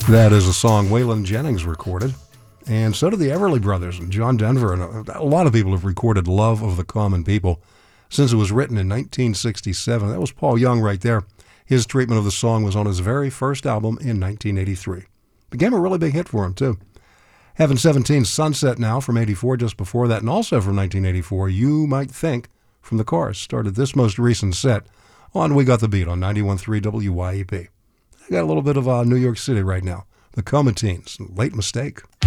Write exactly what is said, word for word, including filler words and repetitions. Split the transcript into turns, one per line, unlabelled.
That is a song Waylon Jennings recorded, and so did the Everly Brothers and John Denver, and a, a lot of people have recorded Love of the Common People since it was written in nineteen sixty-seven. That was Paul Young right there. His treatment of the song was on his very first album in nineteen eighty-three. Became a really big hit for him, too. Heaven seventeen, Sunset Now from eighty-four, just before that, and also from nineteen eighty-four, You Might Think from the Cars started this most recent set on We Got the Beat on ninety-one point three W Y E P. I got a little bit of uh, New York City right now. The Comatines, Late Mistake.